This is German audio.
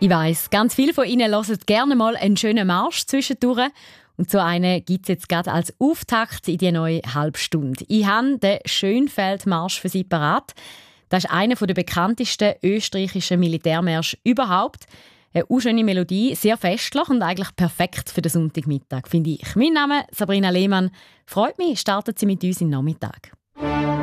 Ich weiss, ganz viele von Ihnen hören gerne mal einen schönen Marsch zwischendurch. Und so einen gibt es jetzt gerade als Auftakt in die neue Halbstunde. Ich habe den Schönfeldmarsch für Sie parat. Das ist einer der bekanntesten österreichischen Militärmärsche überhaupt. Eine schöne Melodie, sehr festlich und eigentlich perfekt für den Sonntagmittag, finde ich. Mein Name ist Sabrina Lehmann. Freut mich, starten Sie mit uns in den Nachmittag.